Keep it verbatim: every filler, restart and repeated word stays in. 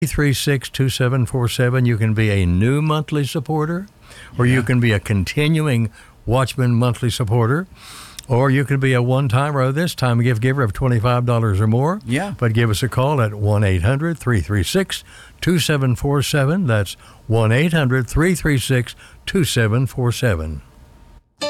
three six, two seven four seven. You can be a new monthly supporter, or Yeah. you can be a continuing Watchman monthly supporter, or you can be a one-timer, or this time a gift giver of twenty-five dollars or more. Yeah. But give us a call at one eight hundred, three three six, two seven four seven. That's one eight hundred, three three six, two seven four seven.